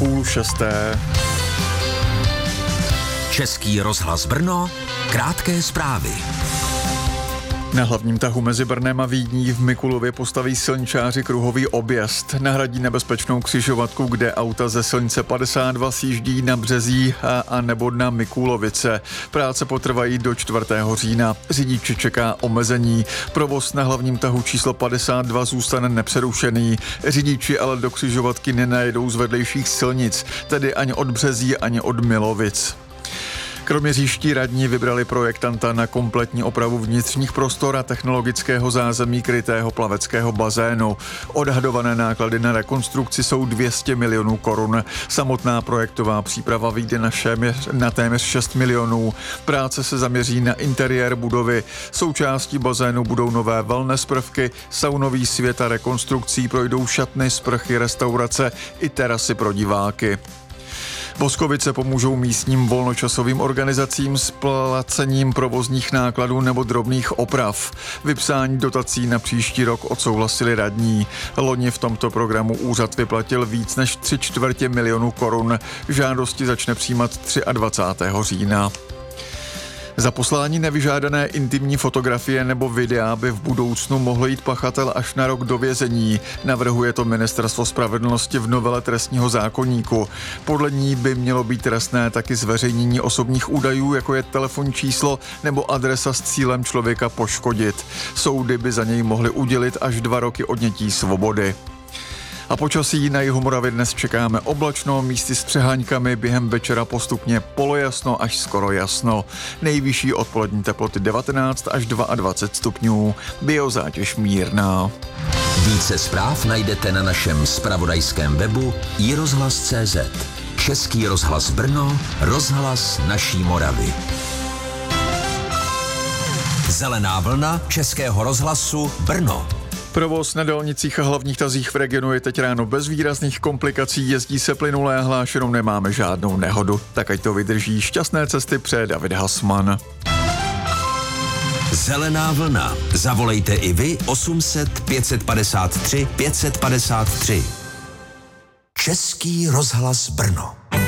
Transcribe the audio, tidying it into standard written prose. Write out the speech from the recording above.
5:30. Český rozhlas Brno, krátké zprávy. Na hlavním tahu mezi Brnem a Vídní v Mikulově postaví silničáři kruhový objezd. Nahradí nebezpečnou křižovatku, kde auta ze silnice 52 sjíždí na Březí a nebo na Mikulovice. Práce potrvají do 4. října. Řidiče čeká omezení. Provoz na hlavním tahu číslo 52 zůstane nepřerušený. Řidiči ale do křižovatky nenajedou z vedlejších silnic, tedy ani od Březí, ani od Milovic. Kroměřížští radní vybrali projektanta na kompletní opravu vnitřních prostor a technologického zázemí krytého plaveckého bazénu. Odhadované náklady na rekonstrukci jsou 200 milionů korun. Samotná projektová příprava vyjde na téměř 6 milionů. Práce se zaměří na interiér budovy. Součástí bazénu budou nové wellness prvky, saunový svět a rekonstrukcí projdou šatny, sprchy, restaurace i terasy pro diváky. Boskovice pomůžou místním volnočasovým organizacím s placením provozních nákladů nebo drobných oprav. Vypsání dotací na příští rok odsouhlasili radní. Loni v tomto programu úřad vyplatil víc než 3/4 milionu korun. Žádosti začne přijímat 23. října. Za poslání nevyžádané intimní fotografie nebo videa by v budoucnu mohl jít pachatel až na rok do vězení. Navrhuje to Ministerstvo spravedlnosti v novele trestního zákoníku. Podle ní by mělo být trestné taky zveřejnění osobních údajů, jako je telefonní číslo nebo adresa s cílem člověka poškodit. Soudy by za něj mohly udělit až 2 roky odnětí svobody. A počasí na Jihomoravě dnes čekáme oblačno, místy s přeháňkami, během večera postupně polojasno až skoro jasno. Nejvyšší odpolední teploty 19 až 22 stupňů, biozátěž mírná. Více zpráv najdete na našem zpravodajském webu iRozhlas.cz. Český rozhlas Brno, rozhlas naší Moravy. Zelená vlna Českého rozhlasu Brno. Provoz na dálnicích a hlavních tazích v regionu je teď ráno bez výrazných komplikací, jezdí se plynule a hlášenou nemáme žádnou nehodu. Tak ať to vydrží. Šťastné cesty přeje David Hasman. Zelená vlna. Zavolejte i vy 800 553 553. Český rozhlas Brno.